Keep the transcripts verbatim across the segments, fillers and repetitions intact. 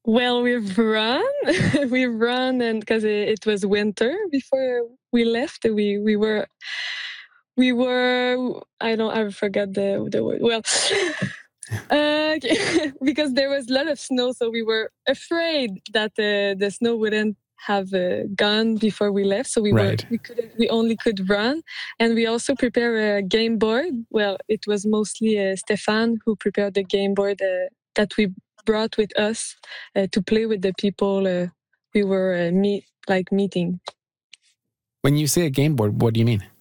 Well, we've run, we've run, and because it, it was winter before we left, we we were we were I don't I forgot the the word. Well, uh, because there was a lot of snow, so we were afraid that uh, the snow wouldn't have uh, gone before we left. So we were Right. we couldn't we only could run, and we also prepare a game board. Well, it was mostly uh, Stefan who prepared the game board uh, that we brought with us uh, to play with the people uh, we were uh, meet like meeting. When you say a game board, what do you mean?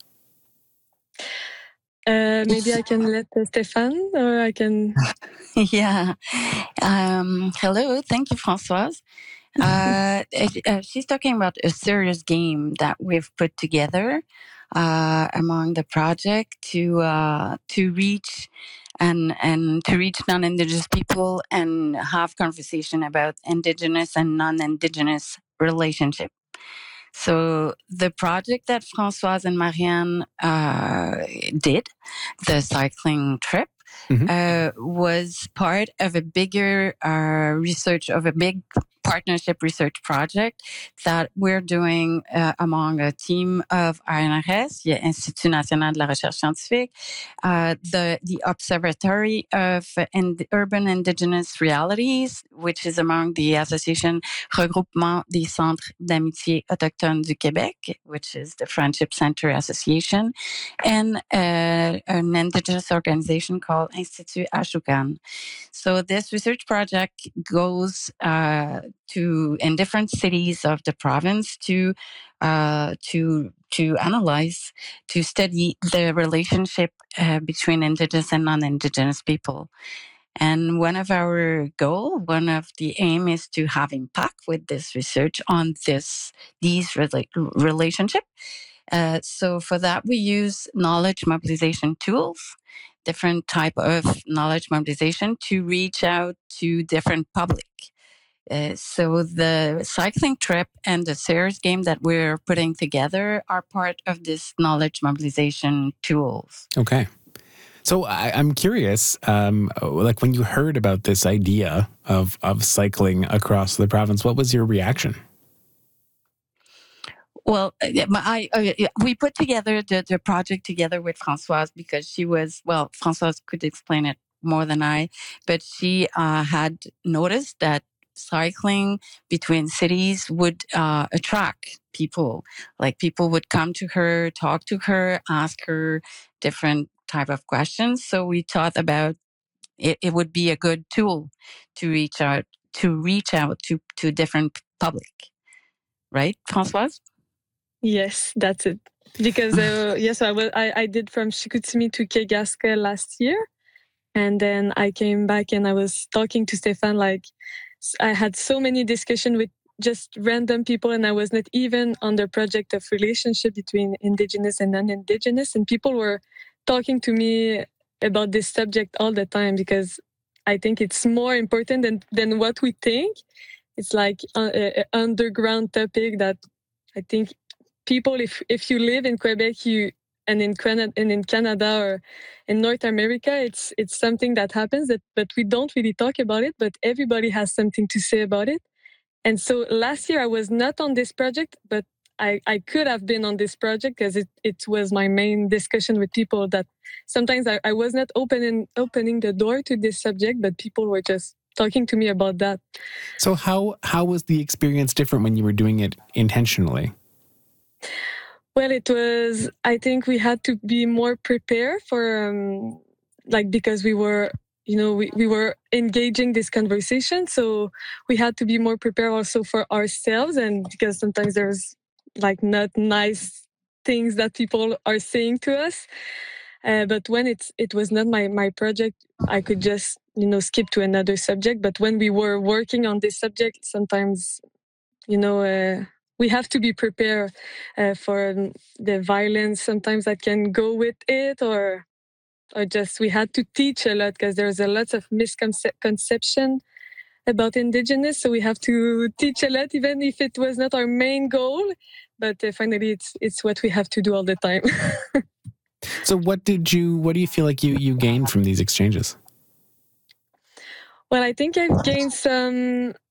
Uh, maybe I can let uh, Stefan, or I can. Yeah. Um, hello. Thank you, Françoise. Uh, uh, she's talking about a serious game that we've put together uh, among the project to uh, to reach and and to reach non-indigenous people and have conversation about indigenous and non-indigenous relationship. So the project that Françoise and Marianne uh, did, the cycling trip, Mhm. uh, was part of a bigger uh, research of a big partnership research project that we're doing uh, among a team of I N R S, the Institut National de la Recherche Scientifique, uh, the the Observatory of in Urban Indigenous Realities, which is among the Association Regroupement des Centres d'Amitié Autochtones du Québec, which is the Friendship Center Association, and uh, an indigenous organization called Institut Ashukan. So this research project goes uh, to in different cities of the province to uh, to to analyze, to study the relationship uh, between indigenous and non-indigenous people. And one of our goal, one of the aim is to have impact with this research on this these rela- relationship. Uh, so for that, we use knowledge mobilization tools, different type of knowledge mobilization to reach out to different public. Uh, so the cycling trip and the series game that we're putting together are part of this knowledge mobilization tools. Okay. So I, I'm curious, um, like when you heard about this idea of of cycling across the province, what was your reaction? Well, I, I, we put together the, the project together with Françoise because she was, well, Françoise could explain it more than I, but she uh, had noticed that cycling between cities would uh, attract people. Like people would come to her, talk to her, ask her different type of questions. So we thought about it, it would be a good tool to reach out to reach out to to different public, right, Françoise? Yes, that's it. Because uh, yes, I, was, I I did from Chicoutimi to Kegaska last year, and then I came back and I was talking to Stefan. Like I had so many discussion with just random people, and I was not even on the project of relationship between indigenous and non-indigenous, and people were talking to me about this subject all the time because I think it's more important than than what we think. It's like an underground topic that I think people, if if you live in Quebec, you and in Canada and in Canada or in North America, it's it's something that happens that but we don't really talk about it. But everybody has something to say about it. And so last year I was not on this project, but I, I could have been on this project because it, it was my main discussion with people that sometimes I, I was not opening opening the door to this subject, but people were just talking to me about that. So how how was the experience different when you were doing it intentionally? Well, it was, I think we had to be more prepared for, um, like, because we were, you know, we, we were engaging this conversation. So we had to be more prepared also for ourselves. And because sometimes there's like not nice things that people are saying to us. Uh, but when it's, it was not my, my project, I could just, you know, skip to another subject. But when we were working on this subject, sometimes, you know, uh, we have to be prepared uh, for the violence sometimes that can go with it, or or just we had to teach a lot because there's a lot of misconception about indigenous. So we have to teach a lot, even if it was not our main goal. But uh, finally, it's it's what we have to do all the time. So what did you? What do you feel like you you gained from these exchanges? Well, I think I've gained some